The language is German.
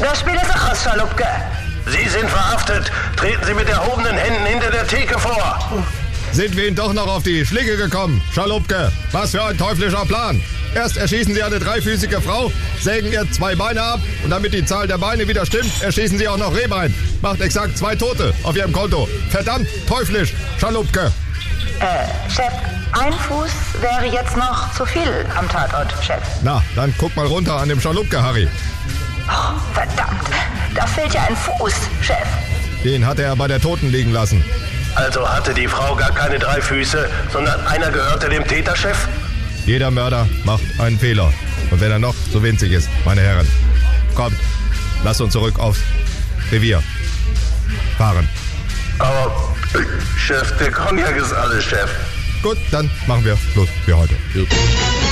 Das Spiel ist aus, Schalupke. Sie sind verhaftet. Treten Sie mit erhobenen Händen hinter der Theke vor. Sind wir Ihnen doch noch auf die Schliche gekommen, Schalupke? Was für ein teuflischer Plan. Erst erschießen Sie eine dreifüßige Frau, sägen ihr 2 Beine ab und damit die Zahl der Beine wieder stimmt, erschießen Sie auch noch Rehbein. Macht exakt 2 Tote auf Ihrem Konto. Verdammt teuflisch, Schalupke. Chef, ein Fuß wäre jetzt noch zu viel am Tatort, Chef. Na, dann guck mal runter an dem Schalupke, Harry. Oh, verdammt, da fehlt ja ein Fuß, Chef. Den hatte er bei der Toten liegen lassen. Also hatte die Frau gar keine 3 Füße, sondern einer gehörte dem Täterchef? Jeder Mörder macht einen Fehler. Und wenn er noch so winzig ist, meine Herren. Kommt, lasst uns zurück aufs Revier fahren. Aber, Chef, der Cognac ist alles, Chef. Gut, dann machen wir Schluss für heute.